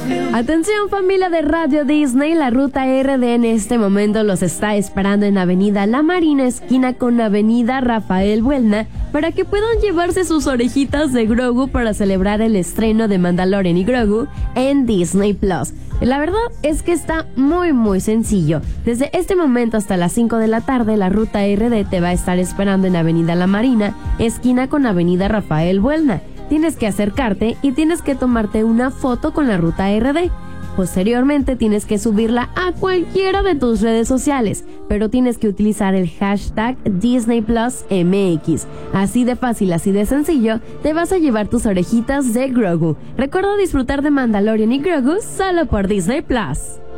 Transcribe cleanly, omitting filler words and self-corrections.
Atención familia de Radio Disney, la ruta RD en este momento los está esperando en Avenida La Marina, esquina con Avenida Rafael Buelna, para que puedan llevarse sus orejitas de Grogu para celebrar el estreno de Mandalorian y Grogu en Disney Plus. La verdad es que está muy sencillo. Desde este momento hasta las 5 de la tarde, la ruta RD te va a estar esperando en Avenida La Marina, esquina con Avenida Rafael Buelna. Tienes que acercarte y tienes que tomarte una foto con la ruta RD. Posteriormente tienes que subirla a cualquiera de tus redes sociales, pero tienes que utilizar el hashtag Disney Plus MX. Así de fácil, así de sencillo, te vas a llevar tus orejitas de Grogu. Recuerda disfrutar de Mandalorian y Grogu solo por Disney Plus.